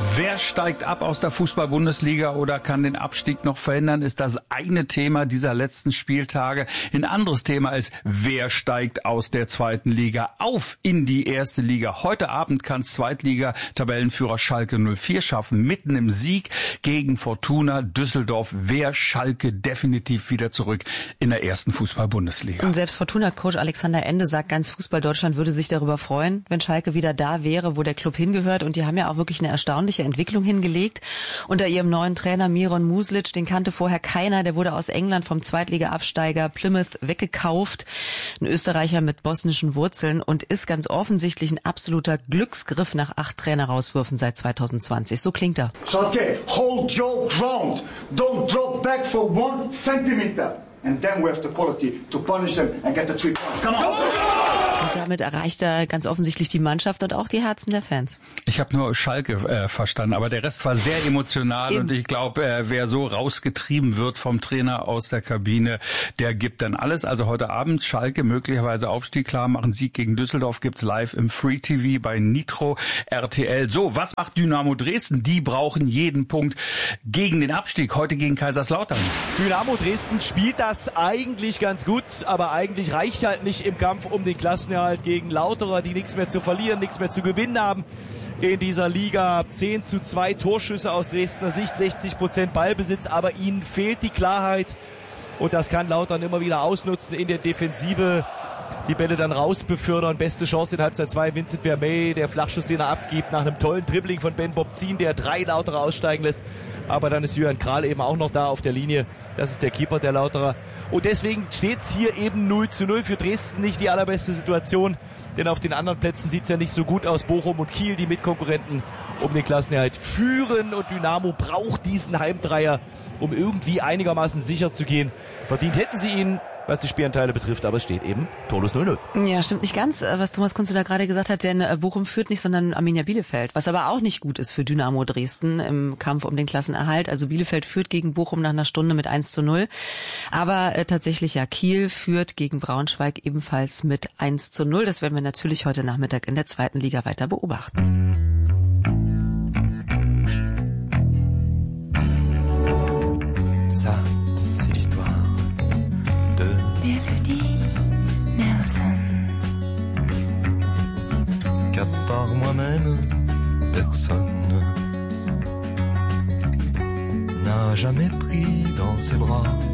Wer steigt ab aus der Fußball-Bundesliga oder kann den Abstieg noch verhindern, ist das eine Thema dieser letzten Spieltage. Ein anderes Thema ist, wer steigt aus der zweiten Liga auf in die erste Liga. Heute Abend kann Zweitliga-Tabellenführer Schalke 04 schaffen. Mitten im Sieg gegen Fortuna Düsseldorf wäre Schalke definitiv wieder zurück in der ersten Fußball-Bundesliga. Und selbst Fortuna-Coach Alexander Ende sagt, ganz Fußball-Deutschland würde sich darüber freuen, wenn Schalke wieder da wäre, wo der Club hingehört. Und die haben ja auch wirklich eine erstaunliche Entwicklung hingelegt. Unter ihrem neuen Trainer Miron Muslic, den kannte vorher keiner, der wurde aus England vom Zweitliga-Absteiger Plymouth weggekauft. Ein Österreicher mit bosnischen Wurzeln und ist ganz offensichtlich ein absoluter Glücksgriff nach 8 Trainerauswürfen seit 2020. So klingt er. Schalke, hold your ground. Don't drop back for 1 centimeter. And then we have the quality to punish them and get the 3 points. Come on! Und damit erreicht er ganz offensichtlich die Mannschaft und auch die Herzen der Fans. Ich habe nur Schalke verstanden, aber der Rest war sehr emotional. Eben. Und ich glaube, wer so rausgetrieben wird vom Trainer aus der Kabine, der gibt dann alles. Also heute Abend Schalke möglicherweise Aufstieg klar machen. Sieg gegen Düsseldorf gibt's live im Free TV bei Nitro RTL. So, was macht Dynamo Dresden? Die brauchen jeden Punkt gegen den Abstieg. Heute gegen Kaiserslautern. Dynamo Dresden spielt das eigentlich ganz gut, aber eigentlich reicht halt nicht im Kampf um den Klassenerhalt gegen Lauterer, die nichts mehr zu verlieren, nichts mehr zu gewinnen haben in dieser Liga. 10:2 Torschüsse aus Dresdner Sicht, 60% Ballbesitz, aber ihnen fehlt die Klarheit und das kann Lautern immer wieder ausnutzen in der Defensive. Die Bälle dann rausbefördern. Beste Chance in Halbzeit 2. Vincent Vermey, der Flachschuss, den er abgibt, nach einem tollen Dribbling von Ben Bobzin, der 3 Lauterer aussteigen lässt. Aber dann ist Jürgen Kral eben auch noch da auf der Linie. Das ist der Keeper der Lauterer. Und deswegen steht es hier eben 0:0 für Dresden. Nicht die allerbeste Situation, denn auf den anderen Plätzen sieht es ja nicht so gut aus. Bochum und Kiel, die Mitkonkurrenten um den Klassenerhalt, führen und Dynamo braucht diesen Heimdreier, um irgendwie einigermaßen sicher zu gehen. Verdient hätten sie ihn, was die Spielanteile betrifft, aber es steht eben torlos 0:0. Ja, stimmt nicht ganz, was Thomas Kunze da gerade gesagt hat, denn Bochum führt nicht, sondern Arminia Bielefeld, was aber auch nicht gut ist für Dynamo Dresden im Kampf um den Klassenerhalt. Also Bielefeld führt gegen Bochum nach einer Stunde mit 1:0, aber tatsächlich ja, Kiel führt gegen Braunschweig ebenfalls mit 1:0. Das werden wir natürlich heute Nachmittag in der zweiten Liga weiter beobachten. Ça, c'est l'histoire de Mélodie Nelson. Qu'à part moi-même, personne n'a jamais pris dans ses bras